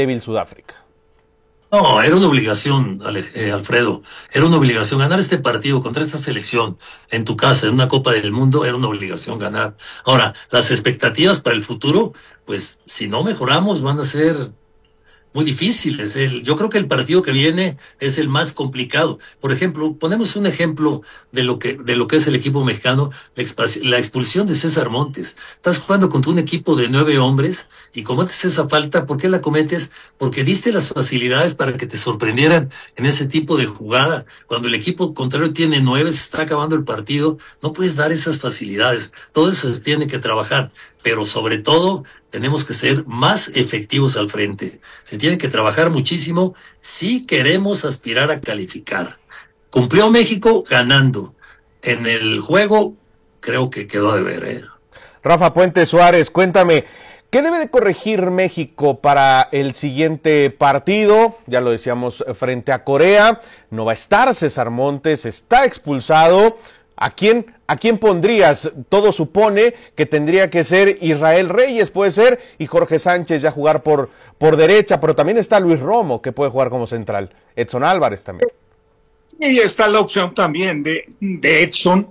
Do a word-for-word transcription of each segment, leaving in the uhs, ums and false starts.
débil Sudáfrica. No, era una obligación, eh, Alfredo, era una obligación ganar este partido contra esta selección en tu casa, en una Copa del Mundo, era una obligación ganar. Ahora, las expectativas para el futuro, pues si no mejoramos van a ser muy difíciles. El, yo creo que el partido que viene es el más complicado. Por ejemplo, ponemos un ejemplo de lo que de lo que es el equipo mexicano, la, exp- la expulsión de César Montes. Estás jugando contra un equipo de nueve hombres y cometes esa falta. ¿Por qué la cometes? Porque diste las facilidades para que te sorprendieran en ese tipo de jugada. Cuando el equipo contrario tiene nueve, se está acabando el partido, no puedes dar esas facilidades. Todo eso se tiene que trabajar, pero sobre todo tenemos que ser más efectivos al frente. Se tiene que trabajar muchísimo si queremos aspirar a calificar. Cumplió México ganando. En el juego creo que quedó de ver, ¿eh? Rafa Puente Suárez, cuéntame, ¿qué debe de corregir México para el siguiente partido? Ya lo decíamos, frente a Corea. No va a estar César Montes, está expulsado. ¿A quién, ¿A quién pondrías? Todo supone que tendría que ser Israel Reyes, puede ser, y Jorge Sánchez ya jugar por, por derecha, pero también está Luis Romo, que puede jugar como central. Edson Álvarez también. Y está la opción también de, de Edson.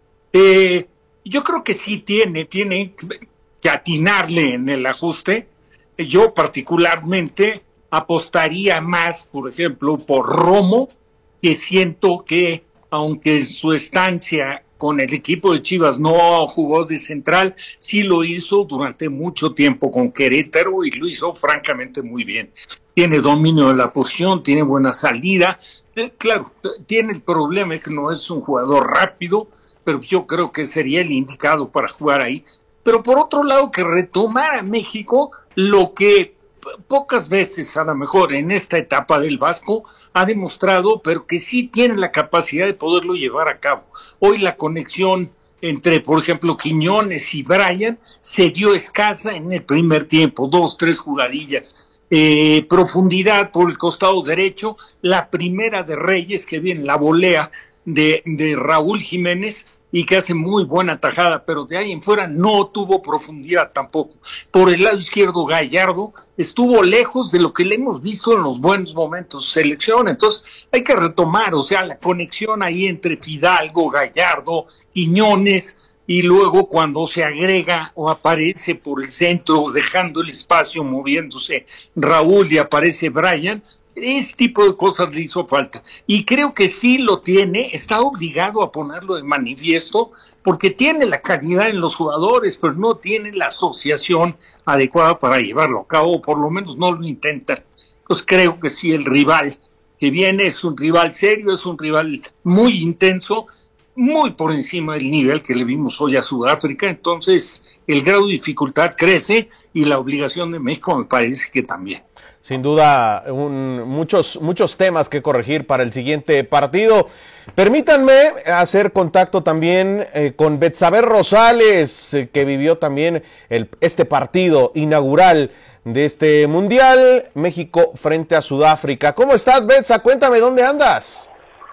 Eh, yo creo que sí tiene, tiene que atinarle en el ajuste. Yo particularmente apostaría más, por ejemplo, por Romo, que siento que aunque su estancia con el equipo de Chivas no jugó de central, sí lo hizo durante mucho tiempo con Querétaro y lo hizo francamente muy bien. Tiene dominio de la posición, tiene buena salida. Eh, claro, tiene el problema de que no es un jugador rápido, pero yo creo que sería el indicado para jugar ahí. Pero por otro lado, que retomara México lo que pocas veces a lo mejor en esta etapa del Vasco ha demostrado, pero que sí tiene la capacidad de poderlo llevar a cabo. Hoy la conexión entre, por ejemplo, Quiñones y Brian se dio escasa en el primer tiempo, dos, tres jugadillas. Eh, profundidad por el costado derecho, la primera de Reyes que viene, la volea de, de Raúl Jiménez, y que hace muy buena tajada, pero de ahí en fuera no tuvo profundidad tampoco. Por el lado izquierdo, Gallardo estuvo lejos de lo que le hemos visto en los buenos momentos de selección. Entonces hay que retomar, o sea, la conexión ahí entre Fidalgo, Gallardo, Quiñones, y luego cuando se agrega o aparece por el centro, dejando el espacio, moviéndose Raúl y aparece Brian. Ese tipo de cosas le hizo falta. Y creo que sí lo tiene, está obligado a ponerlo de manifiesto, porque tiene la calidad en los jugadores, pero no tiene la asociación adecuada para llevarlo a cabo, o por lo menos no lo intenta. Pues creo que sí, el rival que viene es un rival serio, es un rival muy intenso, muy por encima del nivel que le vimos hoy a Sudáfrica. Entonces el grado de dificultad crece y la obligación de México me parece que también. Sin duda, un, muchos, muchos temas que corregir para el siguiente partido. Permítanme hacer contacto también eh, con Betsabe Rosales, eh, que vivió también el, este partido inaugural de este Mundial, México frente a Sudáfrica. ¿Cómo estás, Betsa? Cuéntame, ¿dónde andas?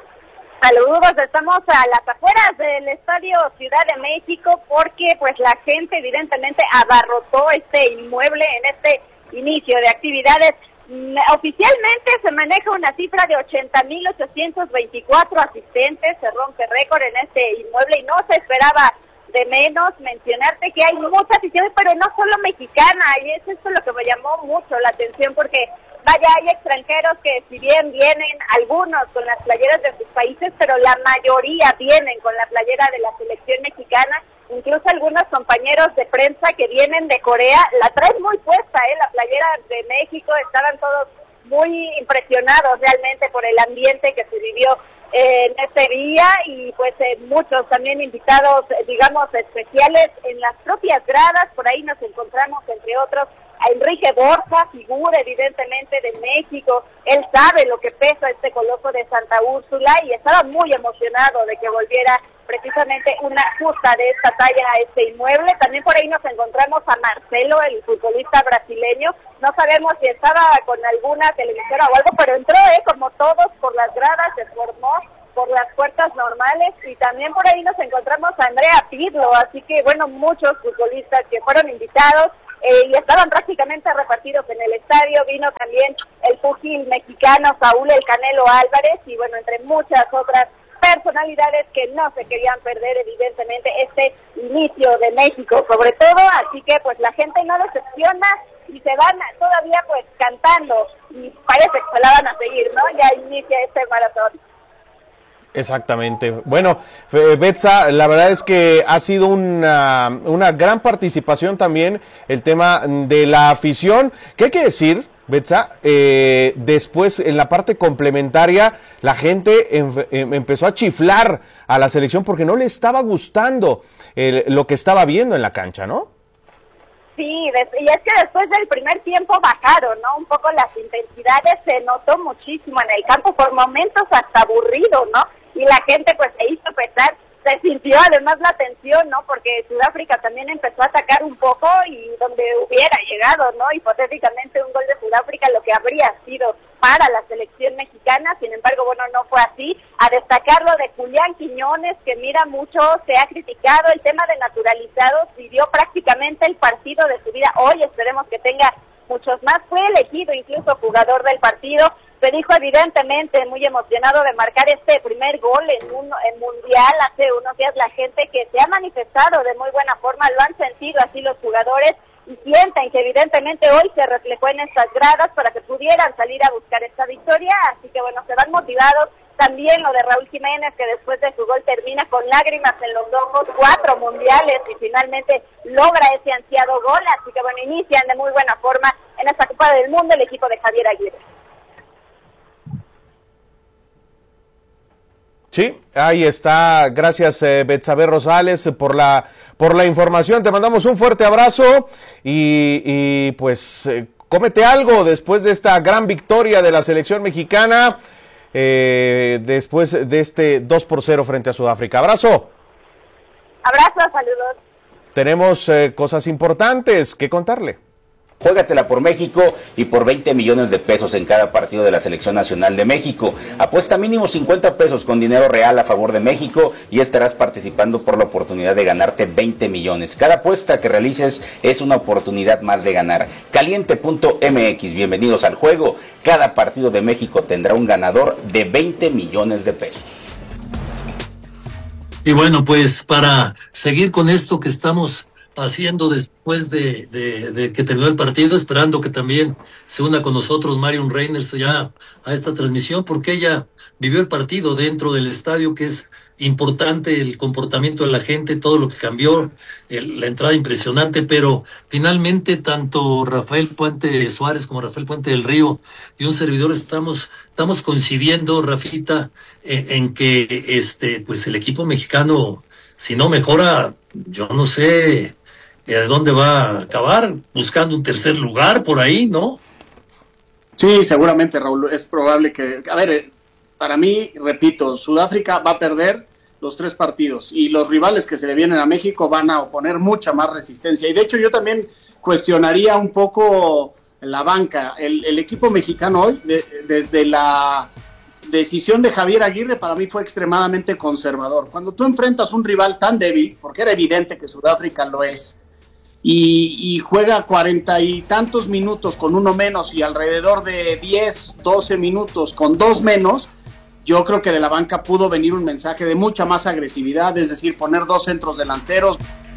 Saludos, estamos a las afueras del Estadio Ciudad de México porque pues la gente evidentemente abarrotó este inmueble en este inicio de actividades. Oficialmente se maneja una cifra de ochenta mil ochocientos veinticuatro asistentes, se rompe récord en este inmueble y no se esperaba de menos. Mencionarte que hay mucha afición, pero no solo mexicana, y es esto lo que me llamó mucho la atención, porque vaya, hay extranjeros que si bien vienen algunos con las playeras de sus países, pero la mayoría vienen con la playera de la selección mexicana. Incluso algunos compañeros de prensa que vienen de Corea la traen muy puesta, ¿eh? La playera de México, estaban todos muy impresionados realmente por el ambiente que se vivió eh, en este día, y pues eh, muchos también invitados, eh, digamos, especiales en las propias gradas. Por ahí nos encontramos, entre otros, a Enrique Borja, figura evidentemente de México. Él sabe lo que pesa este coloso de Santa Úrsula y estaba muy emocionado de que volviera precisamente una justa de esta talla a este inmueble. También por ahí nos encontramos a Marcelo, el futbolista brasileño. No sabemos si estaba con alguna televisora o algo, pero entró, eh, como todos, por las gradas, se formó por las puertas normales. Y también por ahí nos encontramos a Andrea Pirlo, así que bueno, muchos futbolistas que fueron invitados. eh, y estaban prácticamente repartidos en el estadio. Vino también el púgil mexicano Saúl El Canelo Álvarez y bueno, entre muchas otras personalidades que no se querían perder evidentemente este inicio de México sobre todo, así que pues la gente no decepciona y se van todavía pues cantando y parece que se la van a seguir, ¿no? Ya inicia este maratón. Exactamente. Bueno, Betsa, la verdad es que ha sido una, una gran participación también el tema de la afición. ¿Qué hay que decir, Betsa? Eh, después, en la parte complementaria, la gente em, em, empezó a chiflar a la selección porque no le estaba gustando el, lo que estaba viendo en la cancha, ¿no? Sí, y es que después del primer tiempo bajaron, ¿no? Un poco las intensidades, se notó muchísimo en el campo, por momentos hasta aburrido, ¿no? Y la gente pues se hizo pesar, se sintió además la tensión, ¿no? Porque Sudáfrica también empezó a atacar un poco y donde hubiera llegado, ¿no? Hipotéticamente un gol de Sudáfrica lo que habría sido para la selección mexicana, sin embargo, bueno, no fue así. A destacar lo de Julián Quiñones, que mira mucho, se ha criticado el tema de naturalizados, vivió prácticamente el partido de su vida. Hoy esperemos que tenga muchos más, fue elegido incluso jugador del partido. Se dijo evidentemente muy emocionado de marcar este primer gol en un en mundial hace unos días. La gente que se ha manifestado de muy buena forma, lo han sentido así los jugadores y sienten que evidentemente hoy se reflejó en estas gradas para que pudieran salir a buscar esta victoria, así que bueno, se van motivados. También lo de Raúl Jiménez, que después de su gol termina con lágrimas en los ojos, cuatro mundiales y finalmente logra ese ansiado gol, así que bueno, inician de muy buena forma en esta Copa del Mundo el equipo de Javier Aguirre. Sí, ahí está. Gracias, eh, Betsabe Rosales, por la por la información. Te mandamos un fuerte abrazo y, y pues eh, cómete algo después de esta gran victoria de la selección mexicana, eh, después de este dos por cero frente a Sudáfrica. Abrazo. Abrazo, saludos. Tenemos eh, cosas importantes que contarle. Juégatela por México y por veinte millones de pesos en cada partido de la Selección Nacional de México. Apuesta mínimo cincuenta pesos con dinero real a favor de México y estarás participando por la oportunidad de ganarte veinte millones. Cada apuesta que realices es una oportunidad más de ganar. Caliente punto m x, bienvenidos al juego. Cada partido de México tendrá un ganador de veinte millones de pesos. Y bueno, pues para seguir con esto que estamos haciendo después de, de, de que terminó el partido, esperando que también se una con nosotros Marion Reyners ya a esta transmisión, porque ella vivió el partido dentro del estadio, que es importante el comportamiento de la gente, todo lo que cambió, el, la entrada impresionante, pero finalmente tanto Rafael Puente Suárez como Rafael Puente del Río y un servidor estamos estamos coincidiendo, Rafita, en, en que este pues el equipo mexicano, si no mejora, yo no sé ¿de dónde va a acabar? Buscando un tercer lugar por ahí, ¿no? Sí, seguramente, Raúl. Es probable que... A ver, para mí, repito, Sudáfrica va a perder los tres partidos y los rivales que se le vienen a México van a oponer mucha más resistencia. Y de hecho yo también cuestionaría un poco la banca. El, el equipo mexicano hoy, de, desde la decisión de Javier Aguirre, para mí fue extremadamente conservador. Cuando tú enfrentas un rival tan débil, porque era evidente que Sudáfrica lo es, Y, y juega cuarenta y tantos minutos con uno menos y alrededor de diez, doce minutos con dos menos, yo creo que de la banca pudo venir un mensaje de mucha más agresividad, es decir, poner dos centros delanteros.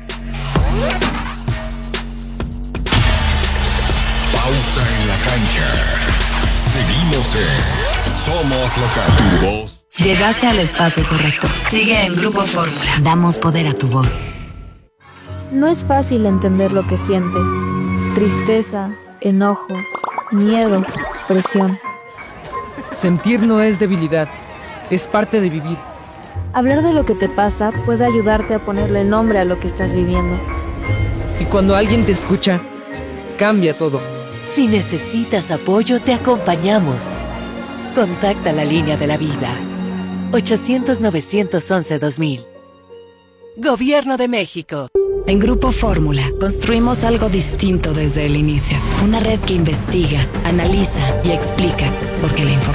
Pausa en la cancha. Seguimos en Somos Local. Tu voz. Llegaste al espacio correcto. Sigue en Grupo Fórmula. Damos poder a tu voz. No es fácil entender lo que sientes. Tristeza, enojo, miedo, presión. Sentir no es debilidad, es parte de vivir. Hablar de lo que te pasa puede ayudarte a ponerle nombre a lo que estás viviendo. Y cuando alguien te escucha, cambia todo. Si necesitas apoyo, te acompañamos. Contacta la línea de la vida. ochocientos, novecientos once, dos mil. Gobierno de México. En Grupo Fórmula construimos algo distinto desde el inicio. Una red que investiga, analiza y explica, porque la información